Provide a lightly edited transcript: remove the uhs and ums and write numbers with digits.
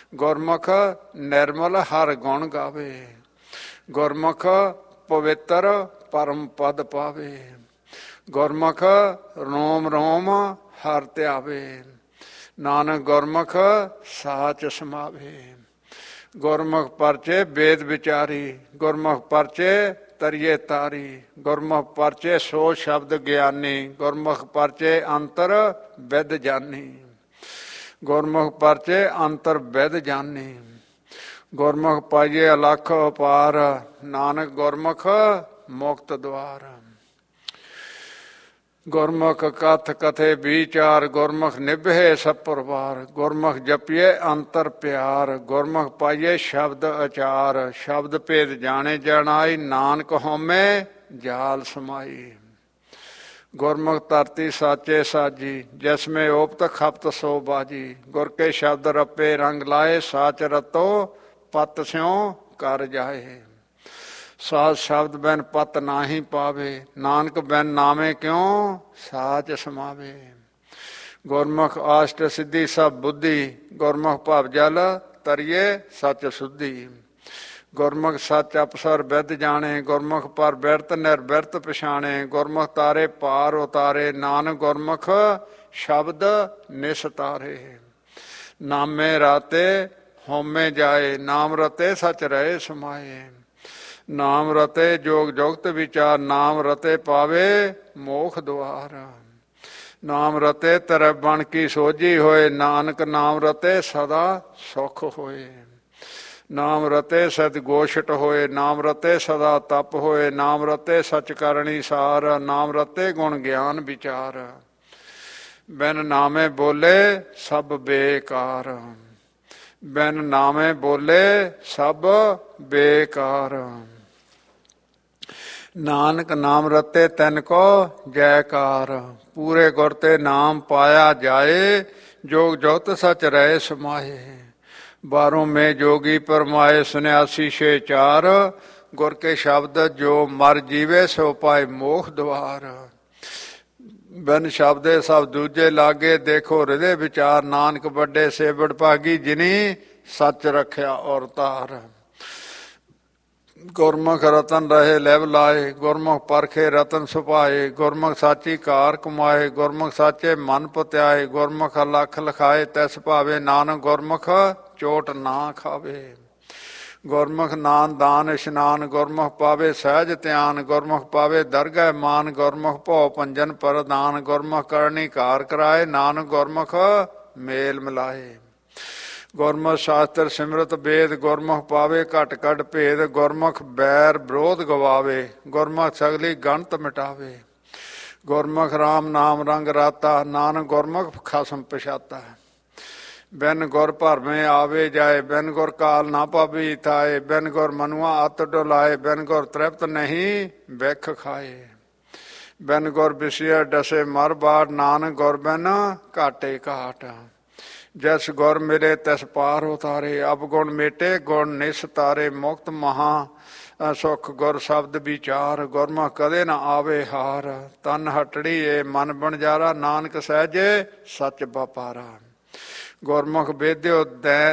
ਗੁਰਮੁਖ ਨਿਰਮਲ ਹਰ ਗੁਣ ਗਾਵੇ, ਗੁਰਮੁਖ ਪਵਿੱਤਰ ਪਰਮ ਪਦ ਪਾਵੇ, ਗੁਰਮੁਖ ਰੋਮ ਰੋਮ ਹਰ ਧਿਆਵੇ, ਨਾਨਕ ਗੁਰਮੁਖ ਸਾਚ ਸਮਾਵੇ। ਗੁਰਮੁਖ ਪਰਚੇ ਵੇਦ ਵਿਚਾਰੀ, ਗੁਰਮੁਖ ਪਰਚੇ ਤਰੀਏ ਤਾਰੀ, ਗੁਰਮੁਖ ਪਰਚੇ ਸੋ ਸ਼ਬਦ ਗਿਆਨੀ, ਗੁਰਮੁਖ ਪਰਚੇ ਅੰਤਰ ਵਿਦ ਜਾਨੀ, ਗੁਰਮੁਖ ਪਰਚੇ ਅੰਤਰ ਵਿਦ ਜਾਨੀ, ਗੁਰਮੁਖ ਪਾਈਏ ਅਲਖ ਅਪਾਰ, ਨਾਨਕ ਗੁਰਮੁਖ ਮੁਕਤ ਦੁਆਰ। ਗੁਰਮੁਖ ਕਥ ਕਥੇ ਵਿਚਾਰ, ਗੁਰਮੁਖ ਨਿਭੇ ਸਭ ਪਰਵਾਰ, ਗੁਰਮੁਖ ਜਪੀਏ ਅੰਤਰ ਪਿਆਰ, ਗੁਰਮੁਖ ਪਾਈਏ ਸ਼ਬਦ ਅਚਾਰ, ਸ਼ਬਦ ਭੇਦ ਜਾਣੇ ਜਾਣਾਈ, ਨਾਨਕ ਹਉਮੈ ਜਾਲ ਸਮਾਈ। ਗੁਰਮੁਖ ਧਰਤੀ ਸਾਚੇ ਸਾਜੀ, ਜਿਸਮੇ ਓਪਤ ਖਪਤ ਸੋ ਬਾਜੀ, ਗੁਰ ਕੇ ਸ਼ਬਦ ਰੱਪੇ ਰੰਗ ਲਾਏ, ਸਾਚ ਰਤੋ ਪਤ ਸਿਉ ਕਰ ਜਾਏ। ਸਾਚ ਸ਼ਬਦ ਬਿਨ ਪਤ ਨਾਹੀ ਪਾਵੇ, ਨਾਨਕ ਬਿਨ ਨਾਵੇਂ ਕਿਉ ਸਾਚ ਸਮਾਵੇ। ਗੁਰਮੁਖ ਆਸ਼ਟ ਸਿੱਧੀ ਸਭ ਬੁੱਧੀ, ਗੁਰਮੁਖ ਭਵ ਜਲ ਤਰੀਏ ਸੱਚ ਸੁਧੀ, ਗੁਰਮੁਖ ਸੱਚ ਅਪਸਰ ਵਿਦ ਜਾਣੇ, ਗੁਰਮੁਖ ਪਰ ਬਿਰਤ ਨਿਰਬਿਰਤ ਪਛਾਣੇ, ਗੁਰਮੁਖ ਤਾਰੇ ਪਾਰ ਉਤਾਰੇ, ਨਾਨਕ ਗੁਰਮੁਖ ਸ਼ਬਦ ਨਿਸਤਾਰੇ। ਨਾਮੇ ਰਾਤੇ ਹਉਮੈ ਜਾਏ, ਨਾਮ ਰਤੇ ਸਚ ਰਹੇ ਸਮਾਏ, ਨਾਮ ਰਤੇ ਜੋਗ ਜੁਗਤ ਵਿਚਾਰ, ਨਾਮ ਰਤੇ ਪਾਵੇ ਮੋਖ ਦੁਆਰ, ਨਾਮ ਰਤੇ ਤਰ ਬਣ ਕੀ ਸੋਝੀ ਹੋਏ, ਨਾਨਕ ਨਾਮ ਰਤੇ ਸਦਾ ਸੁਖ ਹੋਏ, ਨਾਮ ਰਤੇ ਸਦ ਗੋਸ਼ਟ ਹੋਏ, ਨਾਮ ਰਤੇ ਸਦਾ ਤਪ ਹੋਏ, ਨਾਮ ਰਤੇ ਸਚ ਕਰਨੀ ਸਾਰ, ਨਾਮ ਰਤੇ ਗੁਣ ਗਿਆਨ ਵਿਚਾਰ, ਬਿਨ ਨਾਮੇ ਬੋਲੇ ਸਭ ਬੇਕਾਰ, ਬਿਨ ਨਾਮੇ ਬੋਲੇ ਸਭ ਬੇਕਾਰ, ਨਾਨਕ ਨਾਮ ਰਤੇ ਤੈਨ ਕੋ ਜੈਕਾਰ, ਪੂਰੇ ਗੁਰ ਤੇ ਨਾਮ ਪਾਇਆ ਜਾਏ, ਜੋਗ ਜੁਗਤ ਸਚ ਰਹੇ ਸਮਾਏ, ਬਾਰੋਂ ਮੈਂ ਜੋਗੀ ਪਰਮਾਏ, ਸੁਨਿਆਸੀ ਛੇ ਚਾਰ, ਗੁਰ ਕੇ ਸ਼ਬਦ ਜੋ ਮਰ ਜੀਵੇ, ਸੋ ਪਾਏ ਮੋਖ ਦੁਆਰ। ਬਿਨ ਸ਼ਬਦੇ ਸਭ ਦੂਜੇ ਲਾਗੇ, ਦੇਖੋ ਹਿਰਦੇ ਵਿਚਾਰ, ਨਾਨਕ ਵੱਡੇ ਸੇਵੜ ਭਾਗੀ, ਜਿਨੀ ਸੱਚ ਰੱਖਿਆ ਔਰ ਤਾਰ। ਗੁਰਮੁਖ ਰਤਨ ਰਹੇ ਲਿਵ ਲਾਏ, ਗੁਰਮੁਖ ਪਰਖੇ ਰਤਨ ਸੁਭਾਏ, ਗੁਰਮੁਖ ਸਾਚੀ ਕਾਰ ਕਮਾਏ, ਗੁਰਮੁਖ ਸਾਚੇ ਮਨ ਪਤਿਆਏ, ਗੁਰਮੁਖ ਲਖ ਲਖਾਏ ਤਿਸ ਭਾਵੇ, ਨਾਨਕ ਗੁਰਮੁਖ ਚੋਟ ਨਾ ਖਾਵੇ। ਗੁਰਮੁਖ ਨਾਨ ਦਾਨ ਇਸ਼ਨਾਨ, ਗੁਰਮੁਖ ਪਾਵੇ ਸਹਿਜ ਧਿਆਨ, ਗੁਰਮੁਖ ਪਾਵੇ ਦਰਗਹਿ ਮਾਨ, ਗੁਰਮੁਖ ਭਉ ਭੰਜਨ ਪ੍ਰਦਾਨ, ਗੁਰਮੁਖ ਕਰਨੀ ਕਾਰ ਕਰਾਏ, ਨਾਨਕ ਗੁਰਮੁਖ ਮੇਲ ਮਿਲਾਏ। ਗੁਰਮੁਖ ਸ਼ਾਸਤਰ ਸਿਮਰਤ ਵੇਦ, ਗੁਰਮੁਖ ਪਾਵੇ ਘਟ ਘਟ ਭੇਦ, ਗੁਰਮੁਖ ਬੈਰ ਵਿਰੋਧ ਗਵਾਵੇ, ਗੁਰਮੁਖ ਸਗਲੀ ਗਣਤ ਮਿਟਾਵੇ, ਗੁਰਮੁਖ ਰਾਮ ਨਾਮ ਰੰਗ ਰਾਤਾ, ਨਾਨਕ ਗੁਰਮੁਖ ਖਸਮ ਪਛਾਤਾ। ਬਿਨ ਗੁਰ ਭਰਵੇਂ ਆਵੇ ਜਾਏ, ਬਿਨ ਗੁਰ ਕਾਲ ਨਾ ਪਾਵੀ ਥਾਏ, ਬਿਨ ਗੁਰ ਮਨੁਆ ਅੱਤ ਡੁਲਾਏ, ਬਿਨ ਗੁਰ ਤ੍ਰਿਪਤ ਨਹੀਂ ਵਿਖ ਖਾਏ, ਬਿਨ ਗੁਰ ਵਿਸਿਆ ਡਸੇ ਮਰ ਬਾੜ, ਨਾਨਕ ਗੁਰ ਬਿਨ ਘਾਟੇ ਘਾਟ। ਜਿਸ ਗੁਰ ਮਿਲੇ ਤਿਸ ਪਾਰ ਉਤਾਰੇ, ਅਵਗੁਣ ਮੇਟੇ ਗੁਣ ਨਿਸਤਾਰੇ, ਮੁਕਤ ਮਹਾ ਸੁਖ ਗੁਰ ਸ਼ਬਦ ਵਿਚਾਰ, ਗੁਰਮੁਖ ਕਦੇ ਨਾ ਆਵੇ ਹਾਰ, ਤਨ ਹਟੜੀ ਏ ਮਨ ਬਣਜਾਰਾ, ਨਾਨਕ ਸਹਿਜੇ ਸੱਚ ਵਪਾਰਾ। ਗੁਰਮੁਖ ਵੇਦਿਓ ਦੈ